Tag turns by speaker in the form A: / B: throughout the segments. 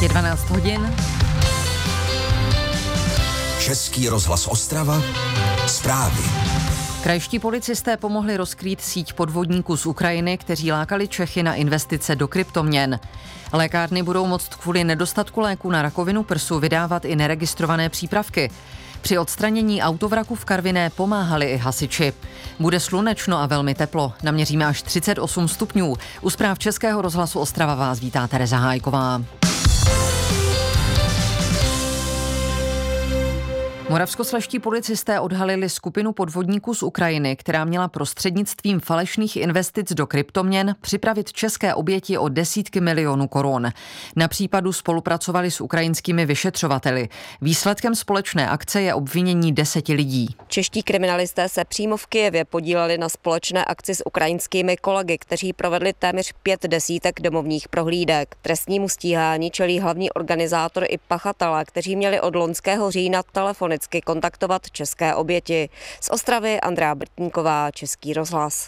A: Je 12 hodin.
B: Český rozhlas Ostrava, zprávy.
A: Krajští policisté pomohli rozkrýt síť podvodníků z Ukrajiny, kteří lákali Čechy na investice do kryptoměn. Lékárny budou moct kvůli nedostatku léků na rakovinu prsu vydávat i neregistrované přípravky. Při odstranění autovraku v Karviné pomáhali i hasiči. Bude slunečno a velmi teplo. Naměříme až 38 stupňů. U zpráv Českého rozhlasu Ostrava vás vítá Tereza Hájková. Moravskoslezští policisté odhalili skupinu podvodníků z Ukrajiny, která měla prostřednictvím falešných investic do kryptoměn připravit české oběti o desítky milionů korun. Na případu spolupracovali s ukrajinskými vyšetřovateli. Výsledkem společné akce je obvinění 10 lidí.
C: Čeští kriminalisté se přímo v Kyjevě podíleli na společné akci s ukrajinskými kolegy, kteří provedli téměř 5 desítek domovních prohlídek. Trestnímu stíhání čelí hlavní organizátor i pachatelé, kteří měli od loňského října telefonicky kontaktovat české oběti. Z Ostravy Andrea Brtníková, Český rozhlas.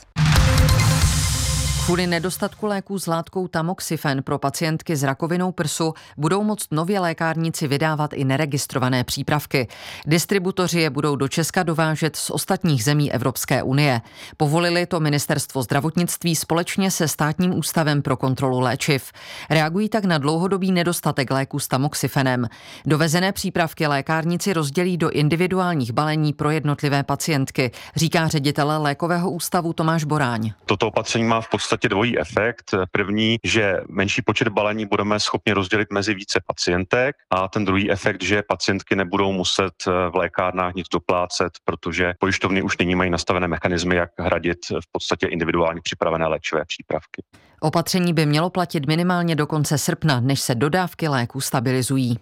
A: Kvůli nedostatku léků s látkou tamoxifen pro pacientky s rakovinou prsu budou moct nově lékárníci vydávat i neregistrované přípravky. Distributoři je budou do Česka dovážet z ostatních zemí Evropské unie. Povolili to Ministerstvo zdravotnictví společně se Státním ústavem pro kontrolu léčiv. Reagují tak na dlouhodobý nedostatek léků s tamoxifenem. Dovezené přípravky lékárníci rozdělí do individuálních balení pro jednotlivé pacientky, říká ředitel lékového ústavu Tomáš Boráň.
D: Toto opatření má v podstatě dvojí efekt. První, že menší počet balení budeme schopni rozdělit mezi více pacientek, a ten druhý efekt, že pacientky nebudou muset v lékárnách nic doplácet, protože pojišťovny už nyní mají nastavené mechanismy, jak hradit v podstatě individuálně připravené léčivé přípravky.
A: Opatření by mělo platit minimálně do konce srpna, než se dodávky léků stabilizují.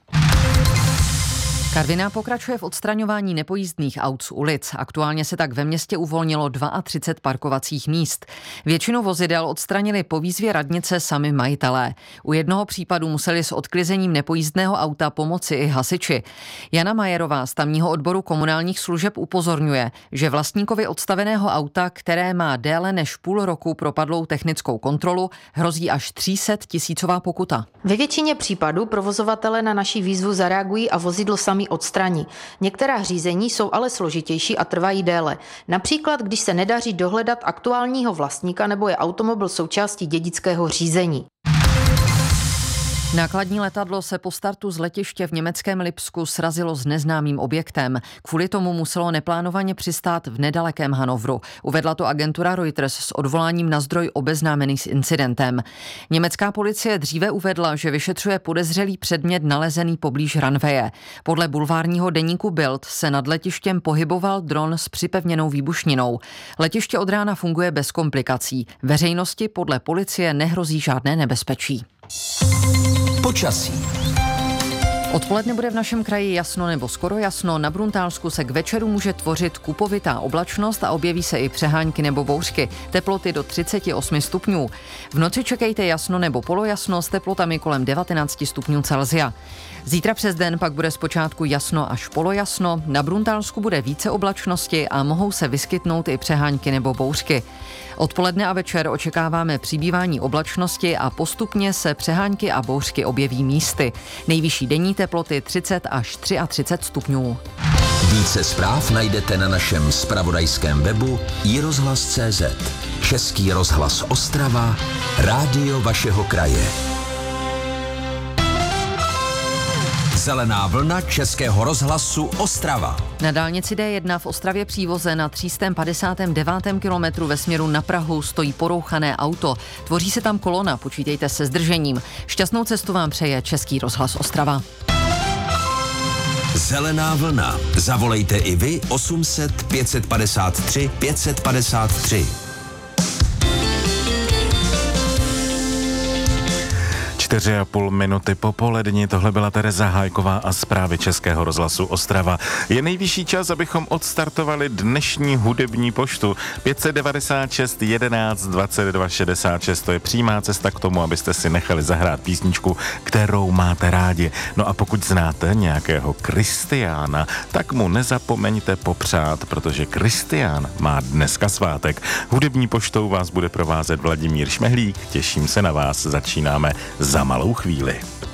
A: Karviná pokračuje v odstraňování nepojízdných aut z ulic. Aktuálně se tak ve městě uvolnilo 32 parkovacích míst. Většinu vozidel odstranili po výzvě radnice sami majitelé. U jednoho případu museli s odklizením nepojízdného auta pomoci i hasiči. Jana Majerová z tamního odboru komunálních služeb upozorňuje, že vlastníkovi odstaveného auta, které má déle než půl roku propadlou technickou kontrolu, hrozí až 300 000 pokuta.
E: Ve většině případů provozovatelé na naši výzvu zareagují a vozidlo sami odstraní. Některá řízení jsou ale složitější a trvají déle. Například, když se nedaří dohledat aktuálního vlastníka nebo je automobil součástí dědického řízení.
A: Nákladní letadlo se po startu z letiště v německém Lipsku srazilo s neznámým objektem. Kvůli tomu muselo neplánovaně přistát v nedalekém Hanovru. Uvedla to agentura Reuters s odvoláním na zdroj obeznámený s incidentem. Německá policie dříve uvedla, že vyšetřuje podezřelý předmět nalezený poblíž ranveje. Podle bulvárního deníku Bild se nad letištěm pohyboval dron s připevněnou výbušninou. Letiště od rána funguje bez komplikací. Veřejnosti podle policie nehrozí žádné nebezpečí.
B: Počasí.
A: Odpoledne bude v našem kraji jasno nebo skoro jasno, na Bruntálsku se k večeru může tvořit kupovitá oblačnost a objeví se i přehánky nebo bouřky. Teploty do 38 stupňů. V noci čekejte jasno nebo polojasno s teplotami kolem 19 stupňů Celsia. Zítra přes den pak bude zpočátku jasno až polojasno, na Bruntálsku bude více oblačnosti a mohou se vyskytnout i přehánky nebo bouřky. Odpoledne a večer očekáváme přibývání oblačnosti a postupně se přehánky a bouřky objeví místy. Nejvyšší denní teploty 30 až 33 stupňů.
B: Více zpráv najdete na našem zpravodajském webu iRozhlas.cz. Český rozhlas Ostrava, rádio vašeho kraje. Zelená vlna Českého rozhlasu Ostrava.
A: Na dálnici D1 v Ostravě Přívoze na 359. kilometru ve směru na Prahu stojí porouchané auto. Tvoří se tam kolona, počítejte se zdržením. Šťastnou cestu vám přeje Český rozhlas Ostrava.
B: Zelená vlna. Zavolejte i vy 800 553 553.
F: 4,5 minuty popolední, tohle byla Tereza Hájková a zprávy Českého rozhlasu Ostrava. Je nejvyšší čas, abychom odstartovali dnešní hudební poštu. 596 11 22 66, to je přímá cesta k tomu, abyste si nechali zahrát písničku, kterou máte rádi. No a pokud znáte nějakého Kristiána, tak mu nezapomeňte popřát, protože Kristián má dneska svátek. Hudební poštou vás bude provázet Vladimír Šmehlík, těším se na vás, začínáme za malou chvíli.